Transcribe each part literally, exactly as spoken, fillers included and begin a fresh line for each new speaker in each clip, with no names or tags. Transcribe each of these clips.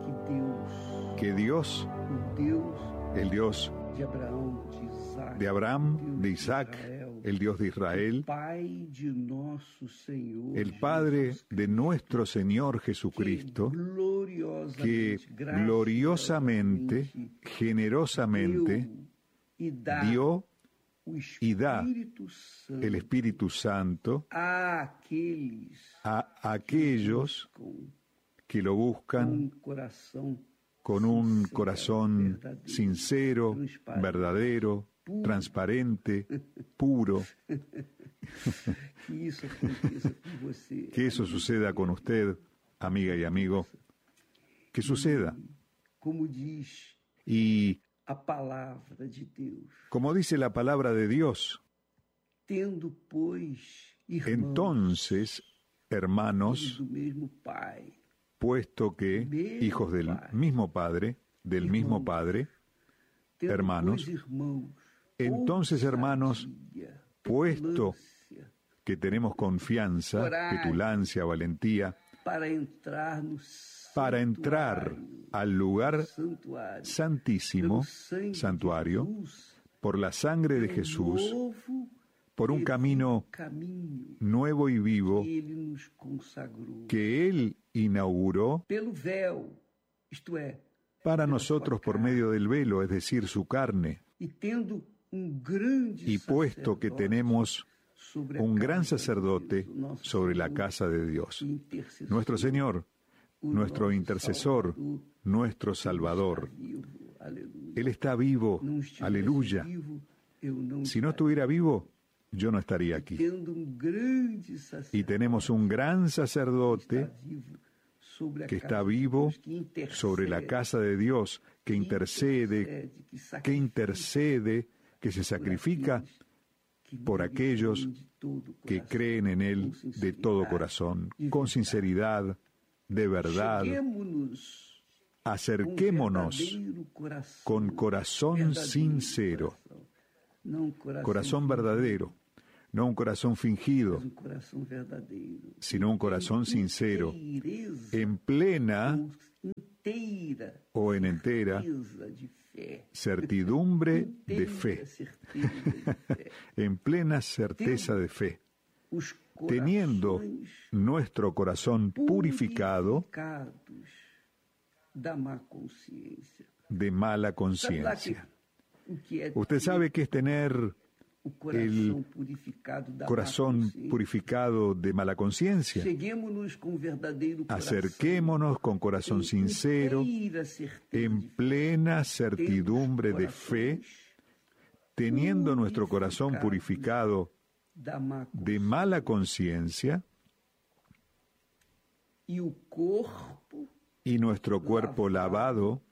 que Dios, el Dios de Abraham, de Isaac, el Dios de Israel, el Padre de nuestro Señor Jesucristo, que gloriosamente, generosamente dio y da el Espíritu Santo a aquellos que lo buscan con un corazón sincero, verdadero, transparente, puro. Que eso suceda con usted, amiga y amigo. Que suceda. Y como dice la palabra de Dios, entonces, hermanos, puesto que hijos del mismo Padre, del mismo Padre, hermanos, entonces, hermanos, puesto que tenemos confianza, petulancia, valentía, para entrar al lugar santísimo, santuario, por la sangre de Jesús, por un camino nuevo y vivo que Él inauguró para nosotros por medio del velo, es decir, su carne. Y puesto que tenemos un gran sacerdote sobre la casa de Dios, nuestro Señor, nuestro intercesor, nuestro Salvador. Él está vivo, aleluya. Si no estuviera vivo, yo no estaría aquí. Y tenemos un gran sacerdote que está vivo sobre la casa de Dios, que intercede, que intercede, que se sacrifica por aquellos que creen en Él de todo corazón, con sinceridad, de verdad. Acerquémonos con corazón sincero, corazón verdadero, no un corazón fingido, sino un corazón sincero, en plena o en entera certidumbre de fe, en plena certeza de fe, teniendo nuestro corazón purificado de mala conciencia. Usted sabe qué es tener el corazón purificado de mala conciencia. Acerquémonos con corazón sincero, en plena certidumbre de fe, teniendo nuestro corazón purificado de mala conciencia y nuestro cuerpo lavado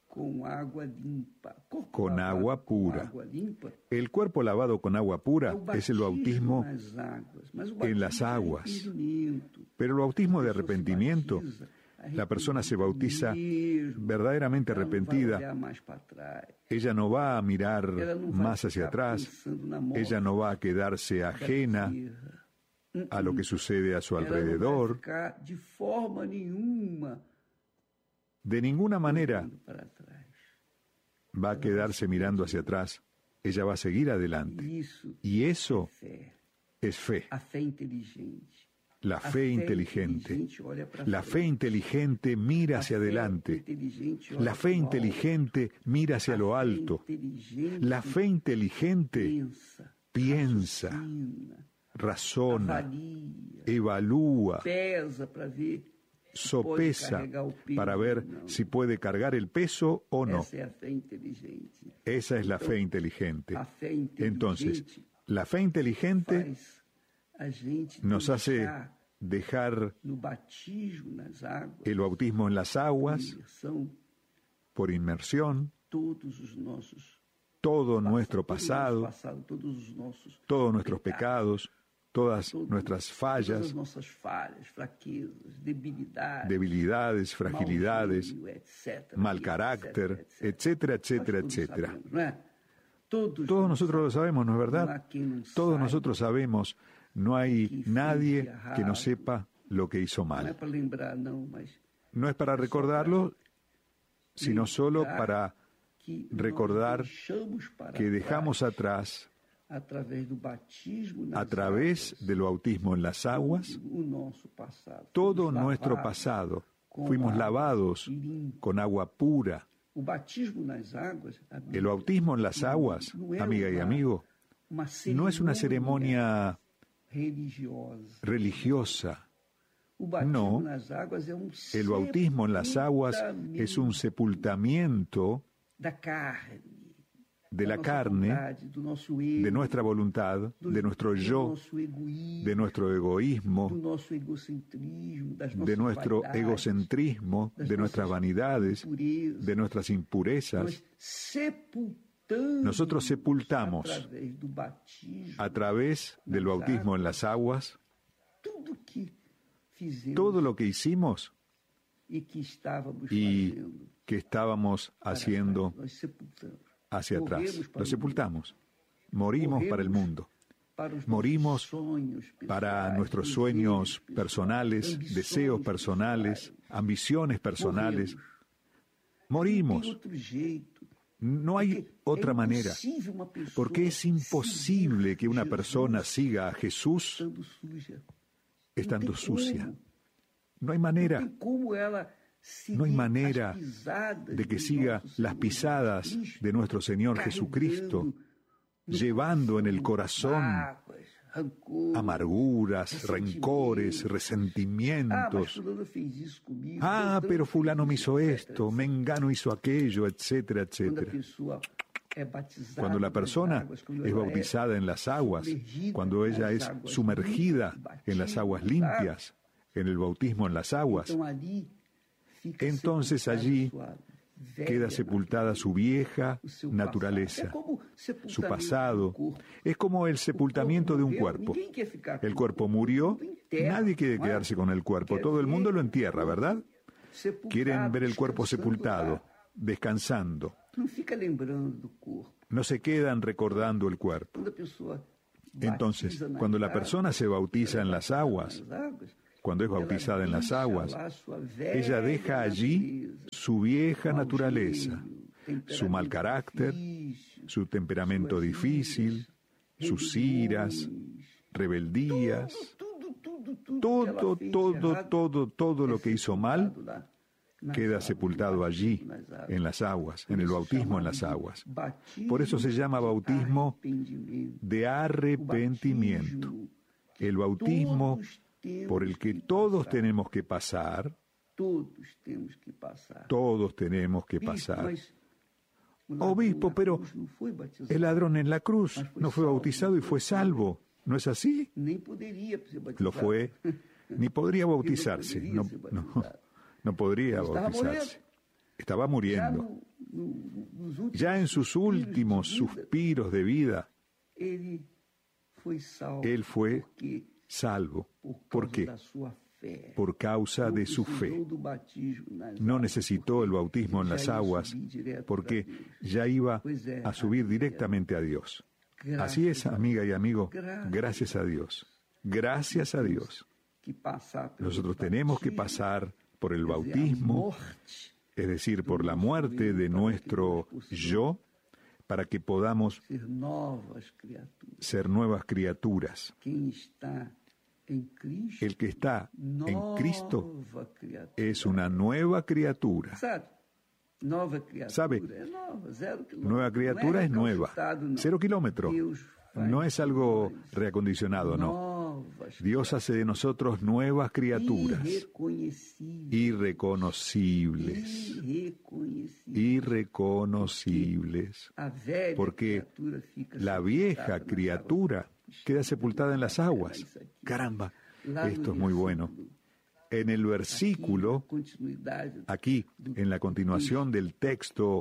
con agua pura. El cuerpo lavado con agua pura es el bautismo en las aguas. Pero el bautismo de arrepentimiento, la persona se bautiza verdaderamente arrepentida. Ella no va a mirar más hacia atrás. Ella no va a quedarse ajena a lo que sucede a su alrededor. De ninguna manera va a quedarse mirando hacia atrás. Ella va a seguir adelante. Y eso es fe. La fe inteligente. La fe inteligente mira hacia adelante. La fe inteligente mira hacia lo alto. La fe inteligente piensa, razona, evalúa, sopesa para ver si puede cargar el peso o no. Esa es la fe inteligente. Entonces, la fe inteligente nos hace dejar el bautismo en las aguas por inmersión, todo nuestro pasado, todos nuestros pecados, todas nuestras fallas, debilidades, fragilidades, mal carácter, etcétera, etcétera, etcétera. Todos nosotros lo sabemos, ¿no es verdad? Todos nosotros sabemos, no hay nadie que no sepa lo que hizo mal. No es para recordarlo, sino solo para recordar que dejamos atrás, a través del bautismo en las aguas, todo nuestro pasado. Fuimos lavados con agua pura. El bautismo en las aguas, amiga y amigo, no es una ceremonia religiosa. No, el bautismo en las aguas es un sepultamiento de la carne, de nuestra voluntad, de nuestro yo, de nuestro egoísmo, de nuestro egocentrismo, de nuestras vanidades, de nuestras impurezas. Nosotros sepultamos a través del bautismo en las aguas todo lo que hicimos y que estábamos haciendo hacia atrás. Lo sepultamos. Morimos para el mundo. Morimos para nuestros sueños personales, deseos personales, ambiciones personales. Morimos. No hay otra manera, porque es imposible que una persona siga a Jesús estando sucia. No hay manera. No hay manera de que siga las pisadas de nuestro Señor Jesucristo, llevando en el corazón amarguras, rencores, resentimientos. Ah, pero fulano me hizo esto, mengano hizo aquello, etcétera, etcétera. Cuando la persona es bautizada en las aguas, cuando ella es sumergida en las aguas limpias, en el bautismo en las aguas, entonces allí queda sepultada su vieja naturaleza, su pasado. Es como el sepultamiento de un cuerpo. El cuerpo murió, nadie quiere quedarse con el cuerpo, todo el mundo lo entierra, ¿verdad? Quieren ver el cuerpo sepultado, descansando. No se quedan recordando el cuerpo. Entonces, cuando la persona se bautiza en las aguas, cuando es bautizada en las aguas, ella deja allí su vieja naturaleza, su mal carácter, su temperamento difícil, sus iras, rebeldías, todo, todo, todo, todo lo que hizo mal queda sepultado allí, en las aguas, en el bautismo en las aguas. Por eso se llama bautismo de arrepentimiento. El bautismo por el que todos tenemos que pasar, todos tenemos que pasar. Obispo, pero el ladrón en la cruz no fue bautizado y fue salvo, ¿no es así? Lo fue, ni podría bautizarse, no, no, no podría bautizarse. Estaba muriendo. Ya en sus últimos suspiros de vida, él fue salvo. ¿Por qué? Por causa de su fe. No necesitó el bautismo en las aguas porque ya iba a subir directamente a Dios. Así es, amiga y amigo, gracias a Dios. Gracias a Dios. Nosotros tenemos que pasar por el bautismo, es decir, por la muerte de nuestro yo, para que podamos ser nuevas criaturas. El que está en Cristo es una nueva criatura. ¿Sabe? Nueva criatura es nueva. Cero kilómetro. No es algo reacondicionado, no. Dios hace de nosotros nuevas criaturas. Irreconocibles. Irreconocibles. Porque la vieja criatura queda sepultada en las aguas. Caramba, esto es muy bueno. En el versículo, aquí, en la continuación del texto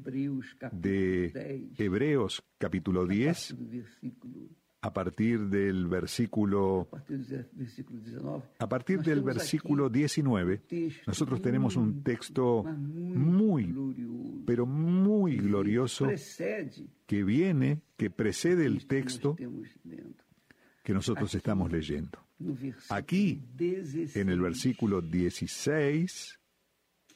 de Hebreos capítulo diez, a partir del versículo, a partir del versículo diecinueve, nosotros tenemos un texto muy, pero muy glorioso que viene, que precede el texto que nosotros estamos leyendo. Aquí, en el versículo dieciséis,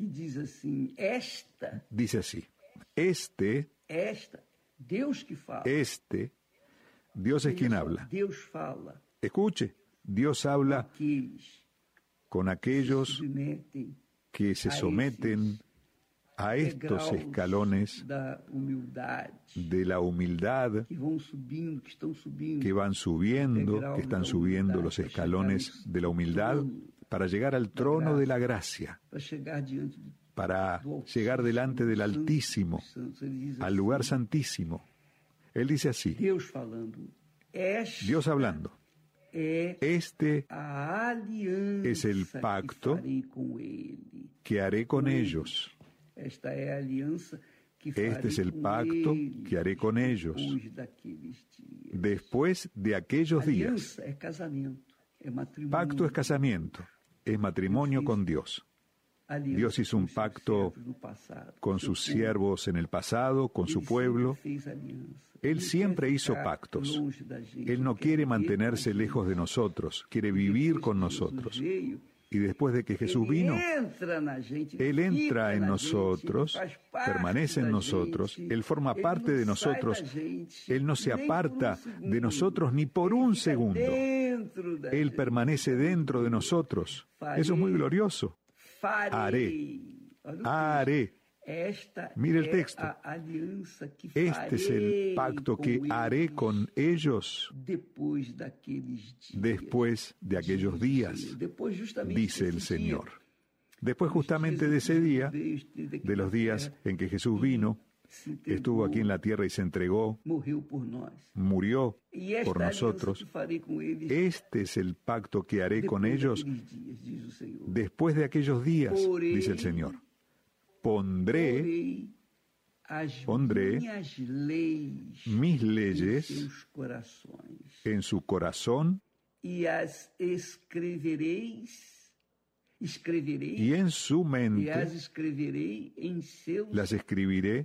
que diz assim, esta,
dice así, este,
esta, Deus que fala.
este, Dios es quien habla.
Deus fala.
Escuche, Dios habla
Aqueles
con
que
aquellos
submetem
que se
a
someten a estos
degraus
escalones
da humildade,
de la humildad,
que vão subindo, que estão subindo,
que van subiendo,
degraus
que están
da
subiendo
humildade,
los
para
escalones
chegar no
de la humildad
trono
para llegar al trono de la gracia,
para chegar diante do
para
do
llegar delante del
Santo,
Altísimo,
Santo. Ele diz
al
assim,
lugar santísimo. Él dice así,
Deus falando, esta
Dios hablando,
é
este
a aliança
es el pacto
que farei com ele.
que haré con ellos.
Esta é a aliança que farei
Este es el
com
pacto
eles
que haré con ellos
depois daqueles dias.
después de aquellos días.
Aliança é casamento, é matrimônio.
Pacto es casamiento, es matrimonio con Dios.
Aliança
Dios hizo un
com seus
pacto
servos no passado,
con
seu
sus
povo.
siervos en el pasado, con su
Ele
pueblo.
sempre fez aliança.
Él
Ele
siempre
quer
hizo
ficar
pactos.
longe da gente,
Él no
quer
quiere
viver
mantenerse
com a
lejos de
gente.
nosotros, quiere
E
vivir
depois
con
que Jesus
nosotros.
veio,
Y después de que Jesús vino,
Ele entra na gente,
Él
fica
entra en
na
nosotros,
gente, faz parte
permanece en
da
nosotros,
gente.
Él forma
Ele
parte
não
de
sai
nosotros,
da gente,
Él no se
nem por um
aparta
segundo.
de nosotros ni por
Ele
un
fica
segundo.
dentro da
Él
gente.
permanece dentro de nosotros. Eso es muy glorioso.
Farei.
Haré.
Olha o
Haré.
Esta
Mire el
é
texto.
a aliança que
Este es el
farei
pacto
com
que
eles
haré con ellos
depois daqueles dias.
después de aquellos días,
Depois justamente
dice el
desse dia.
Señor. Después justamente de ese día, de los días en que Jesús vino,
se entregou,
estuvo aquí en la tierra y se entregó,
morreu por nós.
murió
E esta
por
aliança
nosotros.
que farei com eles
Este es el pacto que haré con
depois
ellos
daqueles dias, diz o Senhor.
después de aquellos días,
Porém,
dice el Señor. Pondré
Porei as
pondré
minhas leis
mis
em
leyes
seus corações
en su corazón
e as escrevereis, escreverei
y en su
e as
mente
escreverei em seus
las escribiré,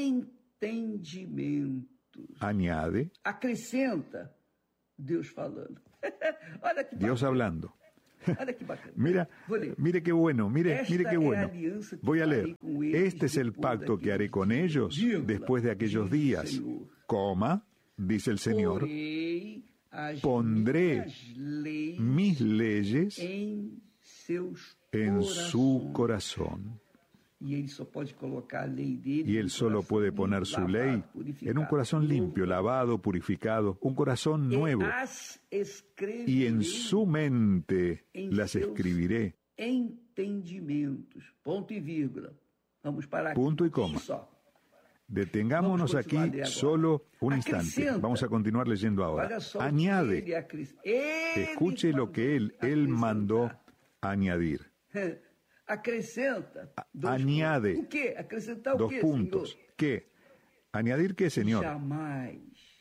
entendimentos.
añade,
Acrescenta Deus falando. Olha que
Dios
bacana.
hablando.
Olha que bacana.
Mira,
Vou ler.
mire qué bueno, mire,
Esta
mire qué
é a
bueno.
aliança que
Voy a
farei
leer.
com eles
Este es el
depois
pacto que haré
daqueles
con
dias,
ellos
vírgula,
después de aquellos
diz o
días,
Senhor.
coma, dice el Señor,
Porei as
pondré
minhas leis
mis leyes
em seus
en su
corações.
corazón.
E ele só pode colocar a lei dele
Y él
no
solo
coração
puede
limpo,
poner su
lavado,
ley
purificado.
en un corazón limpio, lavado, purificado, un corazón nuevo.
E as escreverei
Y en su mente
em
las
seus
escribiré.
entendimentos. Ponto e vírgula. Vamos parar aqui.
Punto y coma.
Só.
Detengámonos
Vamos
aquí
continuar de agora.
solo un instante.
Acrescenta.
Vamos a continuar leyendo ahora.
Olha só o que
Añade,
ele acres- ele
escuche lo que él, él mandó añadir.
Acrescenta. Dos
Añade.
pontos. O quê? Acrescentar o
Dos
quê,
puntos.
Senhor?
¿Qué? ¿Añadir qué, Señor?
Jamais.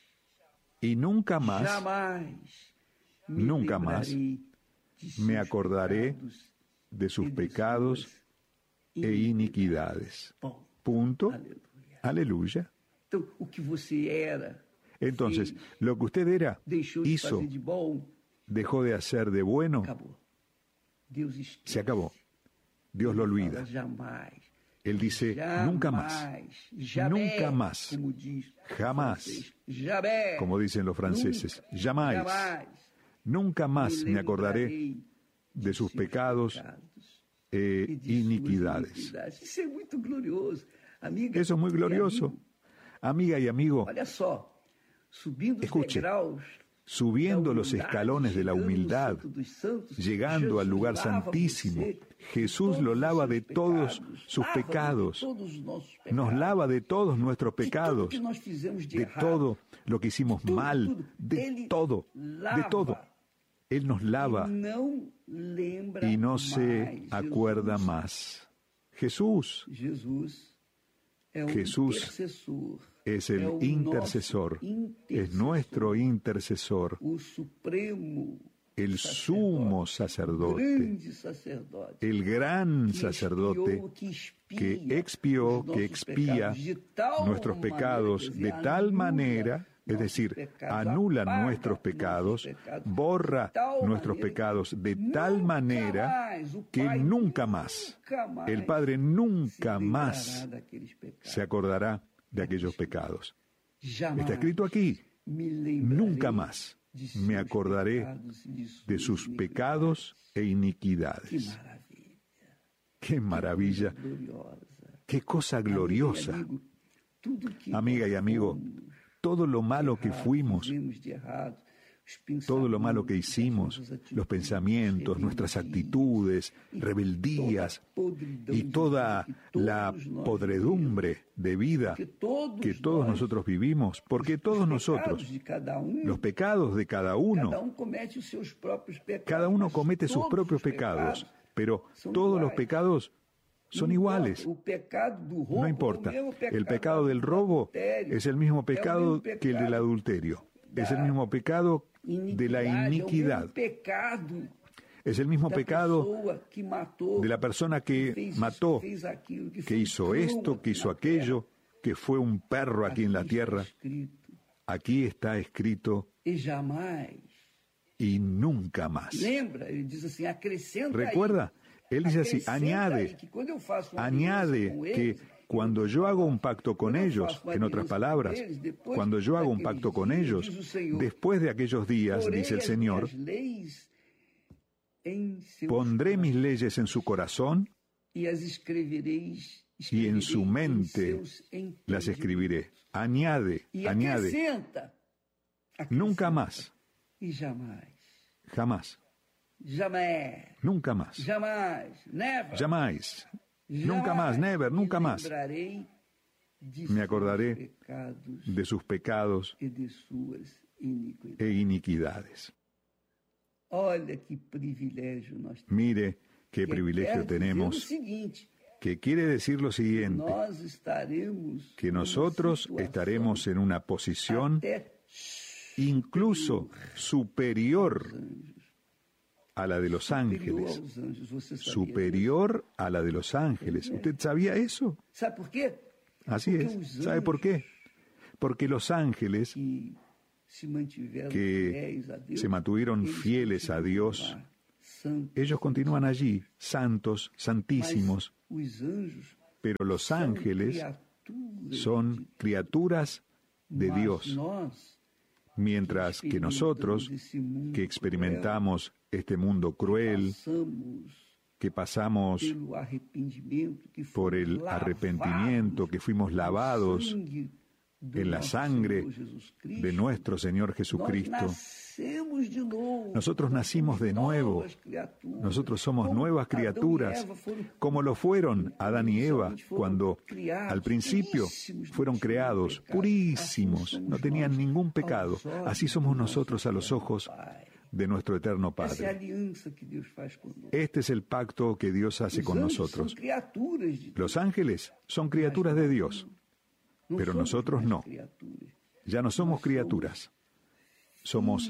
Y nunca más
Jamais. Me
nunca más
lembrarei de seus
me acordaré
pecados
de sus
e de
pecados
suas
e iniquidades.
Ponto.
Punto.
Aleluia.
Aleluya.
Então, o que você era,
Entonces,
fez,
lo que usted era,
deixou de
hizo,
fazer de bom,
dejó de hacer de bueno,
acabou. Deus esquece.
se acabó. Dios lo
Ele
olvida.
fala, jamais.
Él dice,
Jamais.
nunca más,
Jamais,
nunca más,
como diz o
jamás,
francês. Jamais.
como dicen los franceses,
Nunca,
jamais,
jamais
nunca más me acordaré
lembrarei
de sus
seus
pecados
pecados
e
e de suas
iniquidades.
iniquidades. Isso é muito glorioso. Amiga,
Eso es muy
e
glorioso.
amigo,
Amiga y amigo,
olha só, subindo os
Escuche,
degraus,
subiendo
da
los
humildade,
escalones de la
chegando no
humildad,
Santo dos Santos,
llegando al
Jesus
lugar
lava
santísimo,
você de
Jesús
todos
lo
os
lava
seus
de todos
pecados,
sus
lava-nos de
pecados,
todos os nossos pecados,
nos lava de todos nuestros
de tudo
pecados,
que nós fizemos de,
de
errado,
todo lo que hicimos
tudo,
mal,
tudo.
de
Ele
todo, de
lava.
todo. Él nos lava
e não lembra
y no se
mais.
acuerda
Jesus,
más. Jesús
Jesus é o
Jesús
intercessor,
es
é
el
o
intercesor,
nosso
es nuestro intercesor,
o supremo
el
sacerdote,
sumo
o
sacerdote,
grande sacerdote,
el gran
que
sacerdote
expiou, que expia
que expió,
os
que
nossos
expía
pecados de tal
nuestros
maneira,
pecados
quer dizer,
de tal
anula
manera es decir, anula nuestros pecados, borra nuestros pecados de tal manera que nunca más, el Padre nunca más se acordará de aquellos pecados. Está escrito aquí, nunca más me acordaré de sus pecados e iniquidades. ¡Qué maravilla! ¡Qué cosa gloriosa! Amiga y amigo, todo lo malo que fuimos, todo lo malo que hicimos, los pensamientos, nuestras actitudes, rebeldías y toda la podredumbre de vida que todos nosotros vivimos, porque todos nosotros, los pecados de cada uno, cada uno comete sus propios pecados, pero todos los pecados son iguales. No importa. El pecado del robo es el mismo pecado que el del adulterio. Es el mismo pecado de la iniquidad. Es el mismo pecado de la persona que mató, que hizo esto, que hizo aquello, que fue un perro aquí en la tierra. Aquí está escrito y nunca más. ¿Recuerda? Él dice así, añade, añade que cuando yo hago un pacto con ellos, en otras palabras, cuando yo hago un pacto con ellos, después de aquellos días, dice el Señor, pondré mis leyes en su corazón y en su mente las escribiré. Añade, añade, nunca más, jamás.
Jamais.
Nunca más.
Jamais. Never.
Jamais. Nunca más, never, nunca más. Me acordaré de sus pecados e iniquidades. Mire qué privilegio tenemos, que quiere decir lo siguiente, que nosotros estaremos en una posición incluso superior a la de los ángeles, superior a la de los ángeles. ¿Usted sabía eso? Así es. ¿Sabe por qué? Porque los ángeles que se mantuvieron fieles a Dios, ellos continúan allí, santos, santísimos, pero los ángeles son criaturas de Dios, mientras que nosotros, que experimentamos este mundo cruel, que pasamos por el arrepentimiento, que fuimos lavados en la sangre de nuestro Señor Jesucristo, nosotros nacimos de nuevo, nosotros somos nuevas criaturas, como lo fueron Adán y Eva cuando al principio fueron creados, purísimos, no tenían ningún pecado. Así somos nosotros a los ojos de nuestro eterno Padre. Este es el pacto que Dios hace con nosotros. Los ángeles son criaturas de Dios, pero nosotros no. Ya no somos criaturas. Somos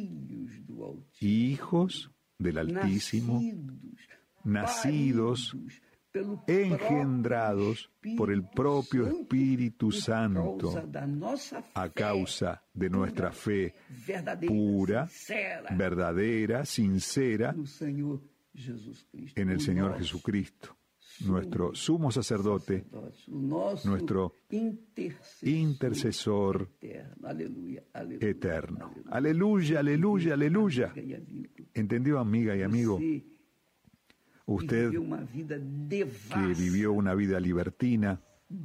hijos del Altísimo, nacidos, engendrados por el propio Espíritu Santo a causa de nuestra fe pura, verdadera, sincera en el Señor Jesucristo, nuestro sumo sacerdote, nuestro intercesor eterno. Aleluya, aleluya, aleluya. ¿Entendió, amiga y amigo? Usted que vivió una vida libertina,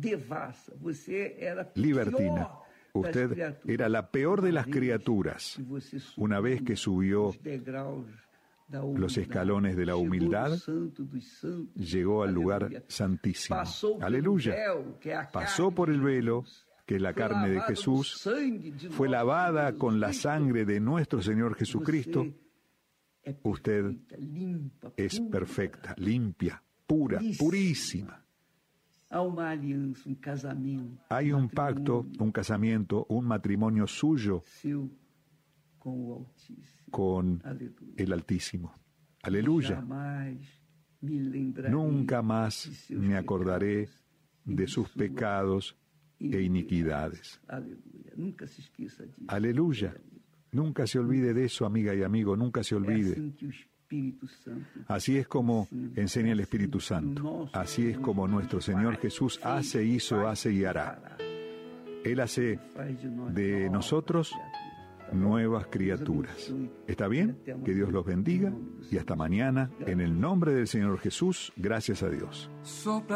libertina, usted era la peor de las criaturas. Una vez que subió los escalones de la humildad, llegó al lugar santísimo. Aleluya. Pasó por el velo, que es la carne de Jesús, fue lavada con la sangre de nuestro Señor Jesucristo. Usted es perfecta, limpia, pura, purísima. Hay un pacto, un casamiento, un matrimonio suyo con el Altísimo. Aleluya. Nunca más me acordaré de sus pecados e iniquidades.
Aleluya. Nunca se esqueça disso.
Aleluya. Nunca se olvide de eso, amiga y amigo, nunca se
É
olvide.
assim que o Espírito Santo
Así es como enseña el Espíritu Santo. Así es como nuestro Señor Jesús hace, hizo, hace y hará. Él hace
faz de nós
de
novas
nosotros
criaturas.
nuevas criaturas. ¿Está bien? Que Dios los bendiga y hasta mañana. En el nombre del Señor Jesús, gracias a Dios.
Sopla